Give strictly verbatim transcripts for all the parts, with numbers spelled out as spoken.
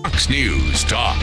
Fox News Talk.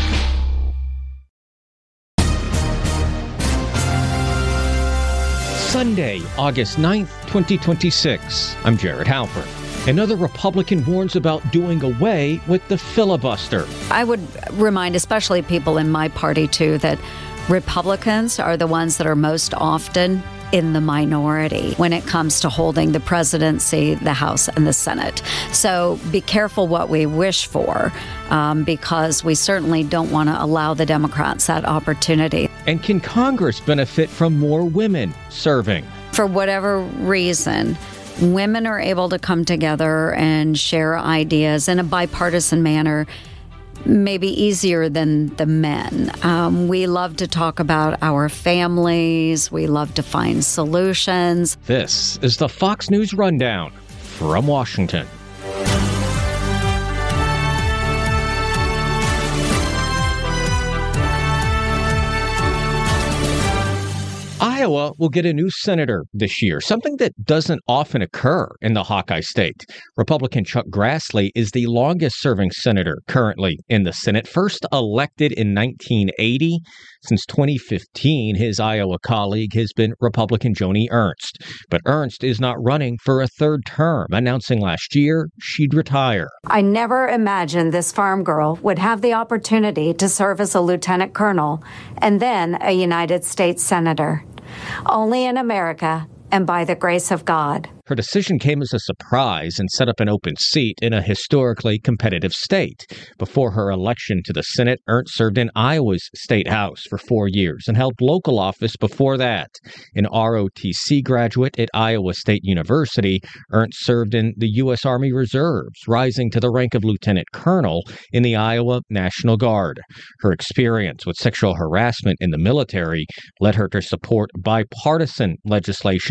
Sunday, August ninth, twenty twenty-six. I'm Jared Halpern. Another Republican warns about doing away with the filibuster. I would remind especially people in my party, too, that Republicans are the ones that are most often in the minority when it comes to holding the presidency, the House, and the Senate. So be careful what we wish for, um, because we certainly don't want to allow the Democrats that opportunity. And can Congress benefit from more women serving? For whatever reason, women are able to come together and share ideas in a bipartisan manner, maybe easier than the men. Um, we love to talk about our families. We love to find solutions. This is the Fox News Rundown from Washington. Iowa will get a new senator this year, something that doesn't often occur in the Hawkeye state. Republican Chuck Grassley is the longest-serving senator currently in the Senate, first elected in nineteen eighty. Since twenty fifteen, his Iowa colleague has been Republican Joni Ernst. But Ernst is not running for a third term, announcing last year she'd retire. I never imagined this farm girl would have the opportunity to serve as a lieutenant colonel and then a United States senator. Only in America and by the grace of God. Her decision came as a surprise and set up an open seat in a historically competitive state. Before her election to the Senate, Ernst served in Iowa's state house for four years and held local office before that. An R O T C graduate at Iowa State University, Ernst served in the U S Army Reserves, rising to the rank of lieutenant colonel in the Iowa National Guard. Her experience with sexual harassment in the military led her to support bipartisan legislation